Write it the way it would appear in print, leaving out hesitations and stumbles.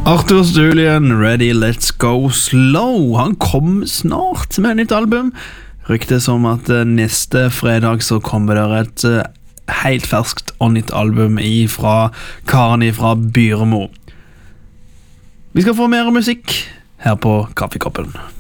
Arthur Julian, Ready, Let's Go Slow. Han kom snart med et nytt album. Ryktes om at neste fredag så kommer det et helt ferskt og nytt album fra karen fra Byremo. Vi skal få mer musikk her på Kaffekoppen.